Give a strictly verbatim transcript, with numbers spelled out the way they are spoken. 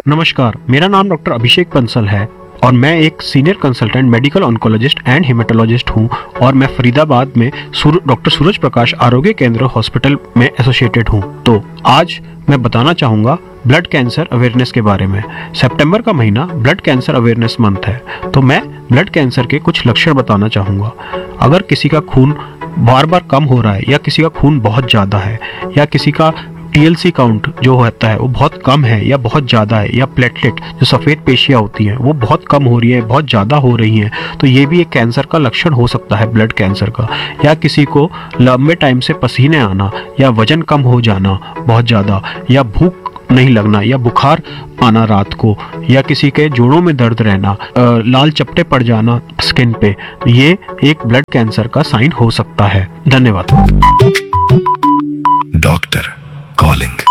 नमस्कार, मेरा नाम डॉक्टर अभिषेक बंसल है और मैं एक senior consultant medical oncologist and haematologist हूं और मैं फरीदाबाद में डॉक्टर सूरज प्रकाश आरोग्य केंद्र हॉस्पिटल में एसोसिएटेड हूं। तो आज मैं बताना चाहूँगा ब्लड कैंसर अवेयरनेस के बारे में। सितंबर का महीना ब्लड कैंसर अवेयरनेस मंथ है, तो मैं ब्लड कैंसर के कुछ लक्षण बताना चाहूँगा। अगर किसी का खून बार बार कम हो रहा है या किसी का खून बहुत ज़्यादा है या किसी का टी एल सी काउंट जो होता है वो बहुत कम है या बहुत ज़्यादा है, या प्लेटलेट जो सफ़ेद पेशियाँ होती हैं वो बहुत कम हो रही है, बहुत ज़्यादा हो रही हैं, तो ये भी एक कैंसर का लक्षण हो सकता है ब्लड कैंसर का। या किसी को लंबे टाइम से पसीने आना या वजन कम हो जाना बहुत ज़्यादा, या भूख नहीं लगना या बुखार आना रात को, या किसी के जोड़ों में दर्द रहना, लाल चपटे पड़ जाना स्किन पे, ये एक ब्लड कैंसर का साइन हो सकता है। धन्यवाद। Doctor calling.